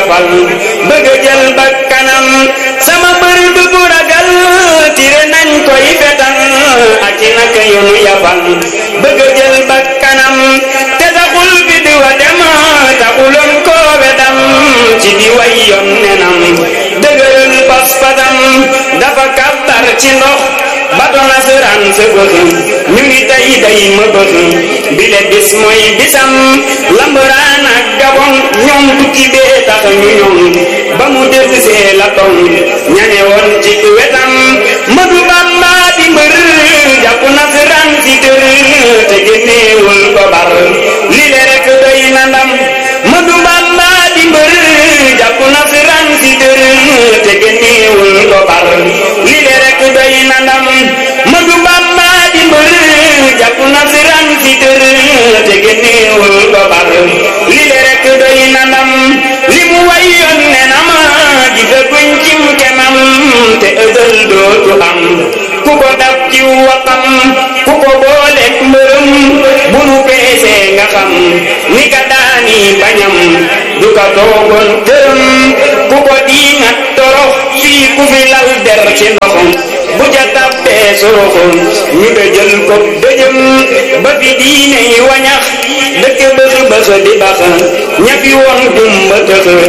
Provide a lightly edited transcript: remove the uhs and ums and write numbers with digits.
yafal bëgg jël bakkanam sama bër du bu ragal tire nañ koy fetal ak i naka yu nu yafal bëgg jël bakkanam te taxul bi di wa dem taxuloon koo wedam ci di way yoon nenam dëgëral pas-pasam dafa kàttar ci ndox bato nasaraan sa bëx ñu ngi tey day ma bëx bile bis mooy bisam lambaraan ak gabon ñoom tukki bee tax ñu ñoom ba mu dellusee la tom ñane woon ci wetam Madu Bamba di mbër jàpp nasaraan si tër te génneewul ko bar lile rek doy na ndam Madu Bamba di mbër jàpp nasaraan si tër te génneewul ko bar lile rek doy na ndam Madu Bamba di mbër jàpp nasaraan si tër te génneewul ko bar lile rek doy na ndam li mu wayoon ne na ma gisaguñ cim kemam te ëdël dootu am ku ko dab ci waxam ku ko booleeg mbërëm bu nu peesee nga xam ni ka daani bañam du ka toogoon tërëm ku ko diingat torox fii ku fi lal der ci ndoxam bu ja tabbee soroxam ñu dëjël ko dëjëm ba fi diine yi wañax dëkk bëx bëx di bax ña fi woon dumba tëx